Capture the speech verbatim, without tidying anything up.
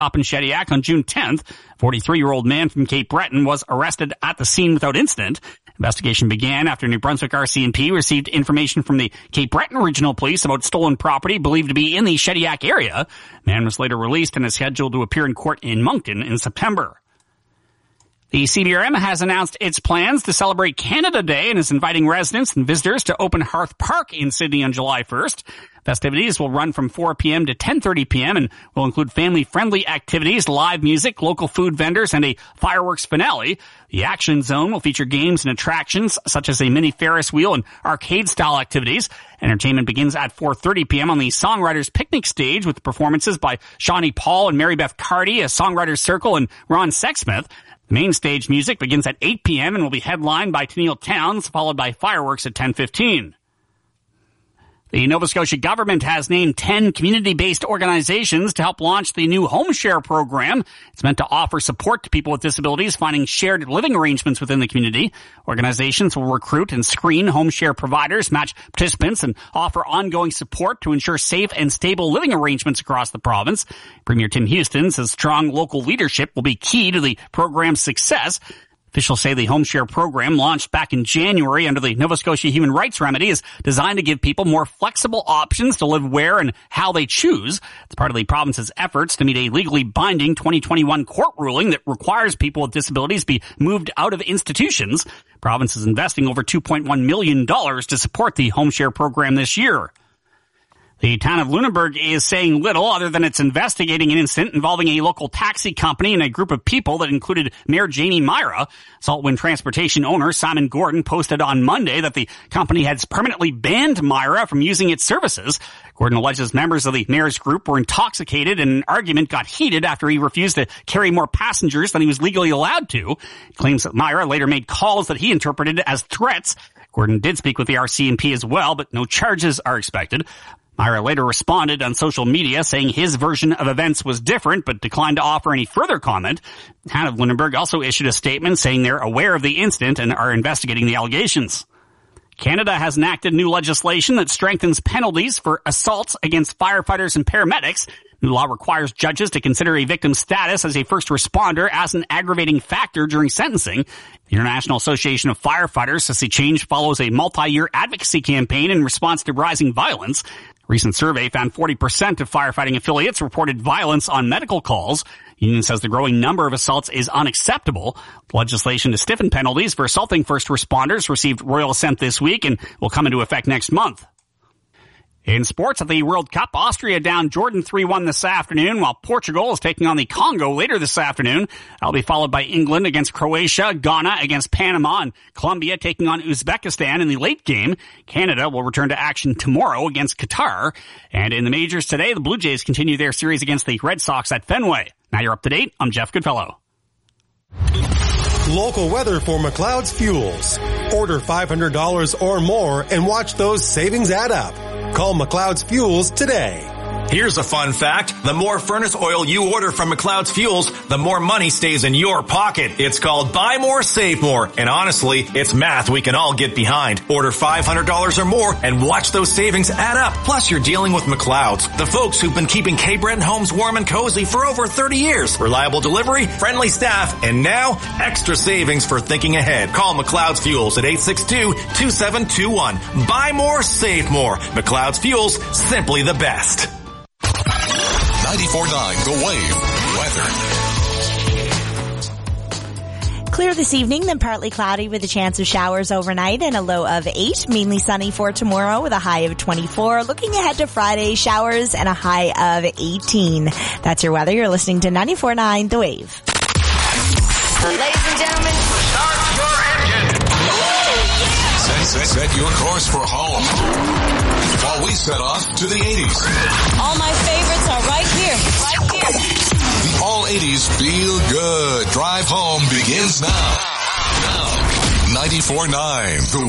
up in Shediac on June tenth. A forty-three-year-old man from Cape Breton was arrested at the scene without incident. Investigation began after New Brunswick R C M P received information from the Cape Breton Regional Police about stolen property believed to be in the Shediac area. The man was later released and is scheduled to appear in court in Moncton in September. The C B R M has announced its plans to celebrate Canada Day and is inviting residents and visitors to open Hearth Park in Sydney on July first. Festivities will run from four p.m. to ten thirty p.m. and will include family-friendly activities, live music, local food vendors, and a fireworks finale. The Action Zone will feature games and attractions such as a mini Ferris wheel and arcade-style activities. Entertainment begins at four thirty p.m. on the Songwriters Picnic stage with performances by Shawnee Paul and Mary Beth Carty, a Songwriters Circle, and Ron Sexsmith. The main stage music begins at eight p.m. and will be headlined by Tennille Towns, followed by fireworks at ten fifteen. The Nova Scotia government has named ten community-based organizations to help launch the new Home Share program. It's meant to offer support to people with disabilities finding shared living arrangements within the community. Organizations will recruit and screen home share providers, match participants, and offer ongoing support to ensure safe and stable living arrangements across the province. Premier Tim Houston says strong local leadership will be key to the program's success. Officials say the Home Share program, launched back in January under the Nova Scotia Human Rights Remedy, is designed to give people more flexible options to live where and how they choose. It's part of the province's efforts to meet a legally binding twenty twenty-one court ruling that requires people with disabilities be moved out of institutions. The province is investing over two point one million dollars to support the Home Share program this year. The town of Lunenburg is saying little other than it's investigating an incident involving a local taxi company and a group of people that included Mayor Jamie Myra. Saltwind Transportation owner Simon Gordon posted on Monday that the company has permanently banned Myra from using its services. Gordon alleges members of the mayor's group were intoxicated and an argument got heated after he refused to carry more passengers than he was legally allowed to. He claims that Myra later made calls that he interpreted as threats. Gordon did speak with the R C M P as well, but no charges are expected. Myra later responded on social media saying his version of events was different, but declined to offer any further comment. The town of Lunenburg also issued a statement saying they're aware of the incident and are investigating the allegations. Canada has enacted new legislation that strengthens penalties for assaults against firefighters and paramedics. The law requires judges to consider a victim's status as a first responder as an aggravating factor during sentencing. The International Association of Firefighters says the change follows a multi-year advocacy campaign in response to rising violence. A recent survey found forty percent of firefighting affiliates reported violence on medical calls. The union says the growing number of assaults is unacceptable. The legislation to stiffen penalties for assaulting first responders received royal assent this week and will come into effect next month. In sports at the World Cup, Austria down Jordan three one this afternoon, while Portugal is taking on the Congo later this afternoon. That'll be followed by England against Croatia, Ghana against Panama, and Colombia taking on Uzbekistan in the late game. Canada will return to action tomorrow against Qatar. And in the majors today, the Blue Jays continue their series against the Red Sox at Fenway. Now you're up to date. I'm Jeff Goodfellow. Local weather for McLeod's Fuels. Order five hundred dollars or more and watch those savings add up. Call McLeod's Fuels today. Here's a fun fact. The more furnace oil you order from McLeod's Fuels, the more money stays in your pocket. It's called Buy More, Save More. And honestly, it's math we can all get behind. Order five hundred dollars or more and watch those savings add up. Plus, you're dealing with McLeod's, the folks who've been keeping Cape Breton homes warm and cozy for over thirty years. Reliable delivery, friendly staff, and now, extra savings for thinking ahead. Call McLeod's Fuels at eight six two, two seven two one. Buy more, save more. McLeod's Fuels, simply the best. ninety-four point nine The Wave. Weather. Clear this evening, then partly cloudy with a chance of showers overnight and a low of eight. Mainly sunny for tomorrow with a high of twenty-four. Looking ahead to Friday, showers and a high of eighteen. That's your weather. You're listening to ninety-four point nine The Wave. Ladies and gentlemen, start your engine. Set, set, set your course for home. While we set off to the eighties. All my favorites are right here. Right here. The all eighties feel good. Drive home begins now. Now. ninety-four point nine The